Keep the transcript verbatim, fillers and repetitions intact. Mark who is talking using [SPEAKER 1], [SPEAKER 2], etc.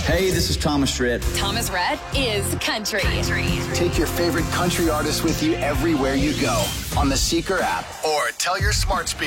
[SPEAKER 1] Hey, this is Thomas Rhett.
[SPEAKER 2] Thomas Rhett is country. country.
[SPEAKER 3] Take your favorite country artist with you everywhere you go on the Seeker app or tell your smart speaker.